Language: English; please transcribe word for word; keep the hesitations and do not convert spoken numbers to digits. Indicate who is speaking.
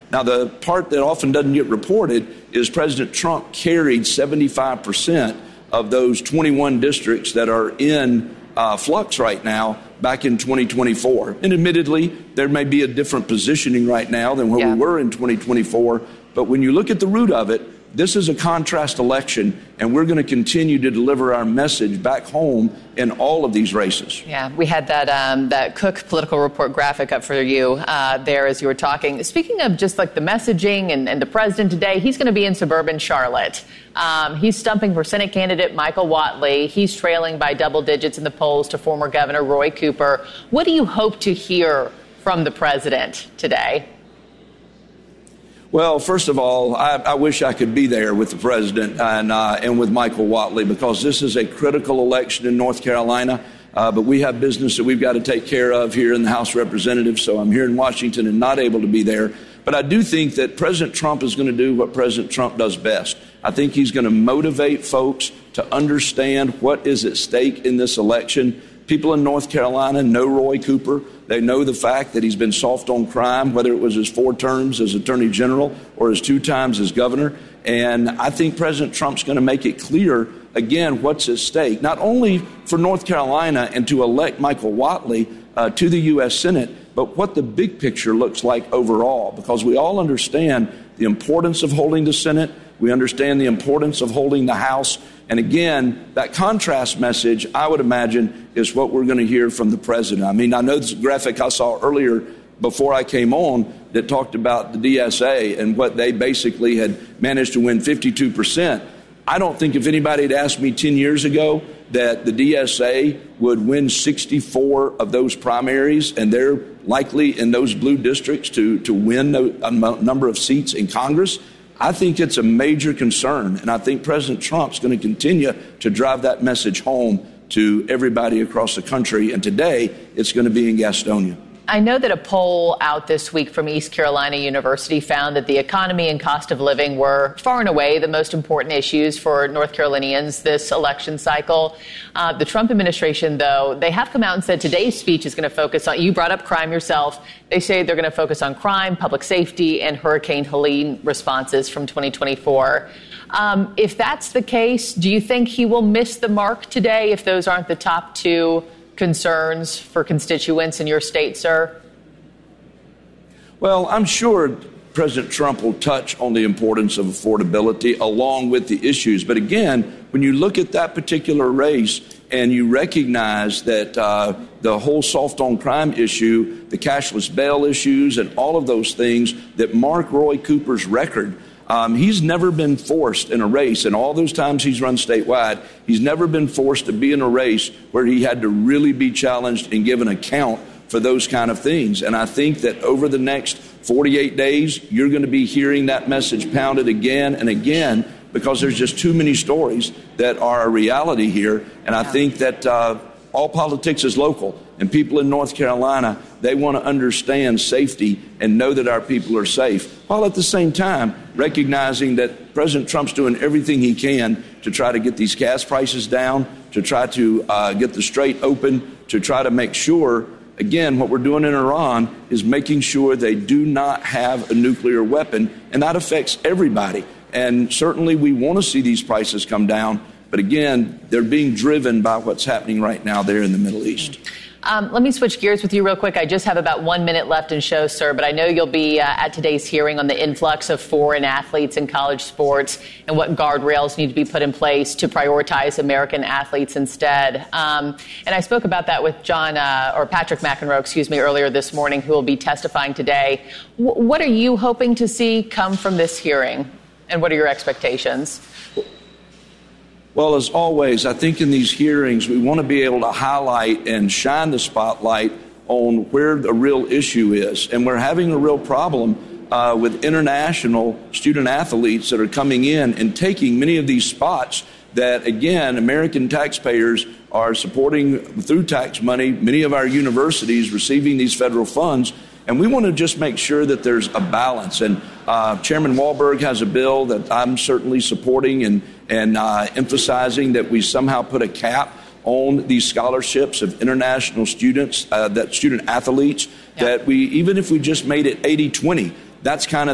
Speaker 1: Now, the part that often doesn't get reported is President Trump carried seventy-five percent of those twenty-one districts that are in uh, flux right now back in twenty twenty-four. And admittedly, there may be a different positioning right now than where yeah. we were in twenty twenty-four. But when you look at the root of it, this is a contrast election, and we're going to continue to deliver our message back home in all of these races.
Speaker 2: Yeah, we had that um, that Cook Political Report graphic up for you uh, there as you were talking. Speaking of just like the messaging and, and the president today, he's going to be in suburban Charlotte. Um, he's stumping for Senate candidate Michael Whatley. He's trailing by double digits in the polls to former Governor Roy Cooper. What do you hope to hear from the president today?
Speaker 1: Well, first of all, I, I wish I could be there with the president and, uh, and with Michael Whatley, because this is a critical election in North Carolina. Uh, but we have business that we've got to take care of here in the House of Representatives. So I'm here in Washington and not able to be there. But I do think that President Trump is going to do what President Trump does best. I think he's going to motivate folks to understand what is at stake in this election. People in North Carolina know Roy Cooper. They know the fact that he's been soft on crime, whether it was his four terms as Attorney General or his two times as governor. And I think President Trump's going to make it clear, again, what's at stake, not only for North Carolina and to elect Michael Whatley uh, to the U S Senate, but what the big picture looks like overall, because we all understand the importance of holding the Senate. We understand the importance of holding the House. And again, that contrast message, I would imagine, is what we're going to hear from the president. I mean, I know this graphic I saw earlier before I came on that talked about the D S A and what they basically had managed to win fifty-two percent. I don't think if anybody had asked me ten years ago that the D S A would win sixty-four of those primaries, and they're likely in those blue districts to, to win a number of seats in Congress, I think it's a major concern. And I think President Trump's going to continue to drive that message home to everybody across the country. And today, it's going to be in Gastonia.
Speaker 2: I know that a poll out this week from East Carolina University found that the economy and cost of living were far and away the most important issues for North Carolinians this election cycle. Uh, the Trump administration, though, they have come out and said today's speech is going to focus on, you brought up crime yourself. They say they're going to focus on crime, public safety, and Hurricane Helene responses from twenty twenty-four. Um, if that's the case, do you think he will miss the mark today if those aren't the top two concerns for constituents in your state, sir?
Speaker 1: Well, I'm sure President Trump will touch on the importance of affordability along with the issues. But again, when you look at that particular race and you recognize that uh, the whole soft on crime issue, the cashless bail issues, and all of those things that mark Roy Cooper's record, Um, he's never been forced in a race, and all those times he's run statewide, he's never been forced to be in a race where he had to really be challenged and give an account for those kind of things. And I think that over the next forty-eight days, you're going to be hearing that message pounded again and again, because there's just too many stories that are a reality here. And I think that uh, all politics is local, and people in North Carolina, they want to understand safety and know that our people are safe, while at the same time recognizing that President Trump's doing everything he can to try to get these gas prices down, to try to uh, get the Strait open, to try to make sure, again, what we're doing in Iran is making sure they do not have a nuclear weapon, and that affects everybody. And certainly we want to see these prices come down, but again, they're being driven by what's happening right now there in the Middle East.
Speaker 2: Um, let me switch gears with you real quick. I just have about one minute left in show, sir, but I know you'll be uh, at today's hearing on the influx of foreign athletes in college sports and what guardrails need to be put in place to prioritize American athletes instead. Um, and I spoke about that with John uh, or Patrick McEnroe, excuse me, earlier this morning, who will be testifying today. W- what are you hoping to see come from this hearing, and what are your expectations?
Speaker 1: Well, as always, I think in these hearings, we want to be able to highlight and shine the spotlight on where the real issue is. And we're having a real problem uh, with international student athletes that are coming in and taking many of these spots that, again, American taxpayers are supporting through tax money, many of our universities receiving these federal funds. And we want to just make sure that there's a balance. And uh, Chairman Walberg has a bill that I'm certainly supporting and, and uh, emphasizing that we somehow put a cap on these scholarships of international students, uh, that student athletes, yeah. that we, even if we just made it eighty twenty, that's kind of